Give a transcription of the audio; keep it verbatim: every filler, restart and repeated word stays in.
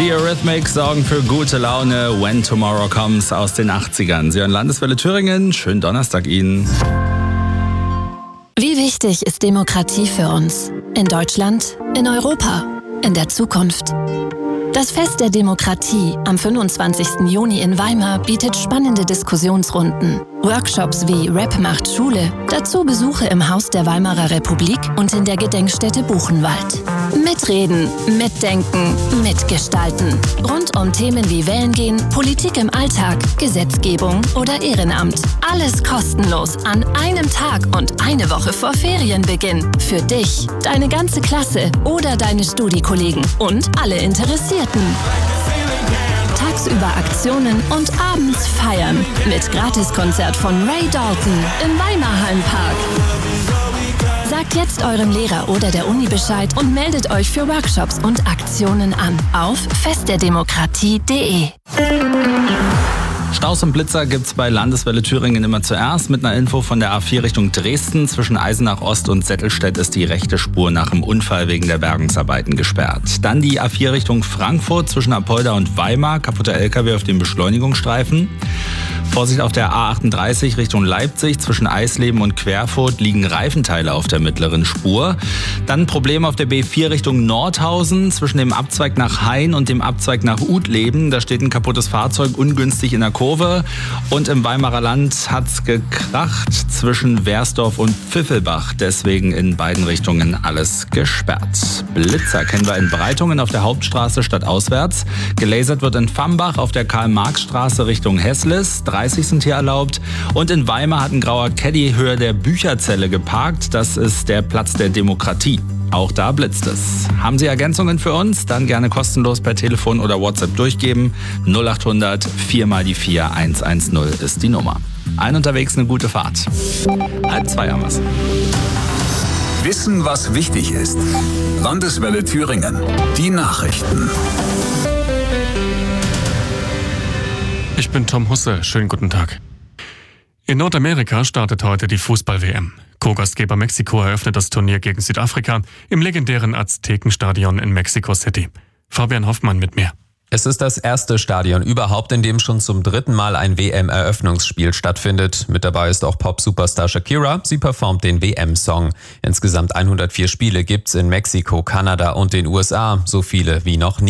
Die Eurythmics sorgen für gute Laune. When Tomorrow Comes aus den achtzigern. Sie hören Landeswelle Thüringen. Schönen Donnerstag Ihnen. Wie wichtig ist Demokratie für uns? In Deutschland, in Europa, in der Zukunft. Das Fest der Demokratie am fünfundzwanzigsten Juni in Weimar bietet spannende Diskussionsrunden, Workshops wie Rap macht Schule, dazu Besuche im Haus der Weimarer Republik und in der Gedenkstätte Buchenwald. Mitreden, mitdenken, mitgestalten. Rund um Themen wie Wählen gehen, Politik im Alltag, Gesetzgebung oder Ehrenamt. Alles kostenlos an einem Tag und eine Woche vor Ferienbeginn. Für dich, deine ganze Klasse oder deine Studiekollegen und alle Interessierten. Tagsüber Aktionen und abends feiern. Mit Gratiskonzert von Ray Dalton im Weimarhallenpark. Sagt jetzt eurem Lehrer oder der Uni Bescheid und meldet euch für Workshops und Aktionen an auf festderdemokratie punkt de. Staus und Blitzer gibt's bei Landeswelle Thüringen immer zuerst. Mit einer Info von der A vier Richtung Dresden. Zwischen Eisenach Ost und Settelstedt ist die rechte Spur nach dem Unfall wegen der Bergungsarbeiten gesperrt. Dann die A vier Richtung Frankfurt zwischen Apolda und Weimar. Kaputter L K W auf dem Beschleunigungsstreifen. Vorsicht auf der A achtunddreißig Richtung Leipzig. Zwischen Eisleben und Querfurt liegen Reifenteile auf der mittleren Spur. Dann Problem auf der B vier Richtung Nordhausen. Zwischen dem Abzweig nach Hain und dem Abzweig nach Utleben. Da steht ein kaputtes Fahrzeug ungünstig in der Kurve. Und im Weimarer Land hat's gekracht zwischen Wersdorf und Pfiffelbach. Deswegen in beiden Richtungen alles gesperrt. Blitzer kennen wir in Breitungen auf der Hauptstraße stadtauswärts. Gelasert wird in Fambach auf der Karl-Marx-Straße Richtung Hesslis. dreißig sind hier erlaubt. Und in Weimar hat ein grauer Caddy höher der Bücherzelle geparkt. Das ist der Platz der Demokratie. Auch da blitzt es. Haben Sie Ergänzungen für uns? Dann gerne kostenlos per Telefon oder WhatsApp durchgeben. null acht hundert vier mal die vier eins eins null ist die Nummer. Ein unterwegs, eine gute Fahrt. Halb zwei haben wir's. Wissen, was wichtig ist. Landeswelle Thüringen. Die Nachrichten. Ich bin Tom Husse. Schönen guten Tag. In Nordamerika startet heute die Fußball-W M. Co-Gastgeber Mexiko eröffnet das Turnier gegen Südafrika im legendären Aztekenstadion in Mexico City. Fabian Hoffmann mit mehr. Es ist das erste Stadion überhaupt, in dem schon zum dritten Mal ein W M-Eröffnungsspiel stattfindet. Mit dabei ist auch Pop-Superstar Shakira. Sie performt den W M-Song. Insgesamt hundertvier Spiele gibt's in Mexiko, Kanada und den U S A. So viele wie noch nie.